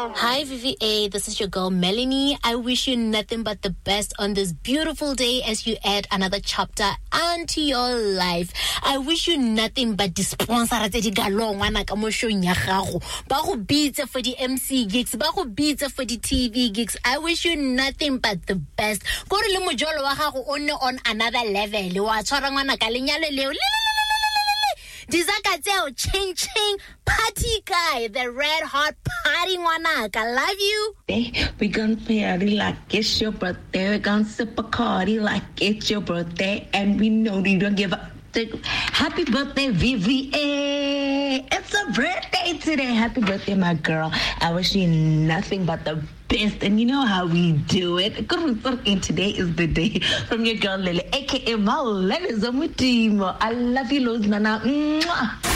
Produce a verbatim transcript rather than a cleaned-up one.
Hi, V V A. This is your girl, Melanie. I wish you nothing but the best on this beautiful day as you add another chapter onto your life. I wish you nothing but the sponsor tse di galong wana ka mo show nya gago. Ba go beats for the M C gigs, ba go beats for the T V gigs. I wish you nothing but the best. Go re le mojolo wa gago o ne on another level. Wa tshwara ngwana ka lenyalo leo. Dizakateo ching ching party guy, the red hot party wanaka. Love you. We gonna party like it's your birthday. We gonna sip a cardi like it's your birthday, and we know you don't give a happy birthday, V V A. It's a birthday today. Happy birthday, my girl. I wish you nothing but the best, and you know how we do it. And today is the day from your girl Lily, aka my Lily Zamutimo. I love you, Luz Nana. Mwah.